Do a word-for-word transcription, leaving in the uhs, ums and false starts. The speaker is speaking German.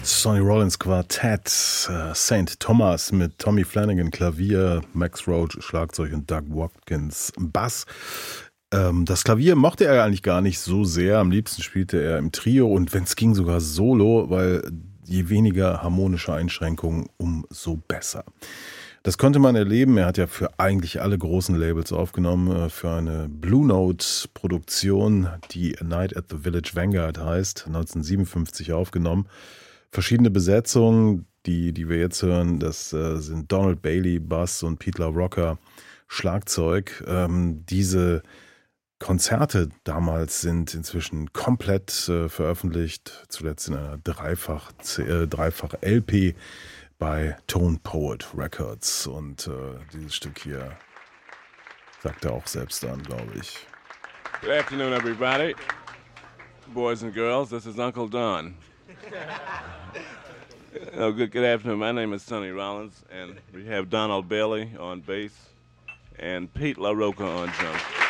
Sonny Rollins Quartett, äh, Saint Thomas mit Tommy Flanagan Klavier, Max Roach Schlagzeug und Doug Watkins Bass. Ähm, das Klavier mochte er eigentlich gar nicht so sehr. Am liebsten spielte er im Trio und wenn es ging sogar solo, weil je weniger harmonische Einschränkungen, umso besser. Das konnte man erleben. Er hat ja für eigentlich alle großen Labels aufgenommen, für eine Blue Note Produktion, die A Night at the Village Vanguard heißt, neunzehnhundertsiebenundfünfzig aufgenommen. Verschiedene Besetzungen, die, die wir jetzt hören, das äh, sind Donald Bailey, Bass und Pete LaRocca, Schlagzeug. Ähm, diese Konzerte damals sind inzwischen komplett äh, veröffentlicht, zuletzt in einer Dreifach, äh, Dreifach L P bei Tone Poet Records. Und äh, dieses Stück hier sagt er auch selbst an, glaube ich. Good afternoon, everybody. Boys and girls, this is Uncle Don. oh, good, good afternoon. My name is Sonny Rollins, and we have Donald Bailey on bass and Pete LaRocca on drums.